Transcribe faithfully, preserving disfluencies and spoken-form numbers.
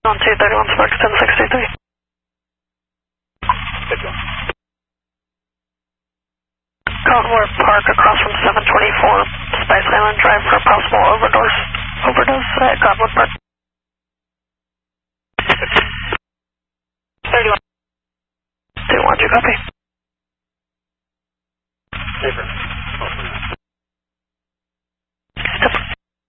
On two thirty-one Sparks ten sixty-three. Cottonwood Park across from seven twenty-four Spice Island Drive for a possible overdose, overdose at Cottonwood Park. thirty-one. two one, do you copy?